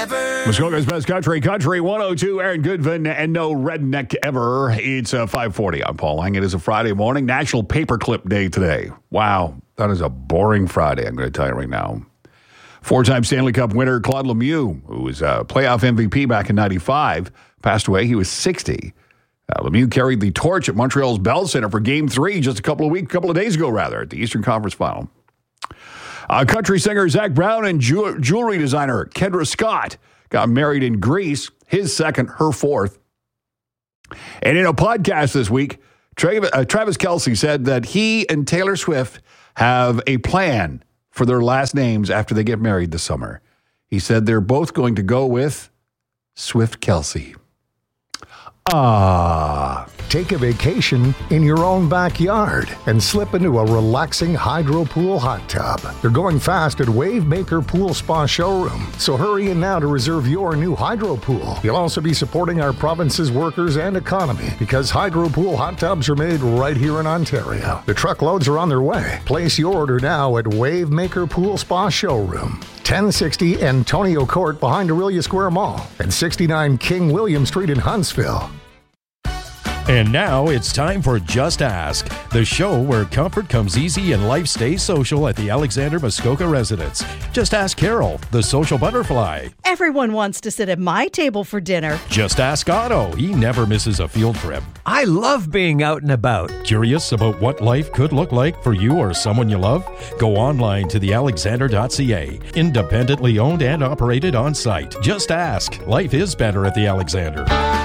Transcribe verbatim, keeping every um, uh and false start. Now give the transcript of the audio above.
Muskoka's best country, Country one oh two, Aaron Goodvin, and no redneck ever. It's uh, five forty. I'm Paul Lang. It is a Friday morning, National Paperclip Day today. Wow, that is a boring Friday, I'm going to tell you right now. Four-time Stanley Cup winner Claude Lemieux, who was a playoff M V P back in ninety-five, passed away. He was sixty. Uh, Lemieux carried the torch at Montreal's Bell Center for Game three just a couple of weeks, couple of days ago, rather, at the Eastern Conference Final. Uh, country singer Zach Brown and ju- jewelry designer Kendra Scott got married in Greece, his second, her fourth. And in a podcast this week, Tra- uh, Travis Kelce said that he and Taylor Swift have a plan for their last names after they get married this summer. He said they're both going to go with Swift Kelce. Ah. Take a vacation in your own backyard and slip into a relaxing hydro pool hot tub. They're going fast at Wavemaker Pool Spa Showroom, so hurry in now to reserve your new hydro pool. You'll also be supporting our province's workers and economy because hydro pool hot tubs are made right here in Ontario. The truckloads are on their way. Place your order now at Wavemaker Pool Spa Showroom. ten sixty Antonio Court behind Aurelia Square Mall and sixty-nine King William Street in Huntsville. And now it's time for Just Ask, the show where comfort comes easy and life stays social at the Alexander Muskoka residence. Just ask Carol, the social butterfly. Everyone wants to sit at my table for dinner. Just ask Otto. He never misses a field trip. I love being out and about. Curious about what life could look like for you or someone you love? Go online to the alexander dot c a. Independently owned and operated on site. Just ask. Life is better at the Alexander.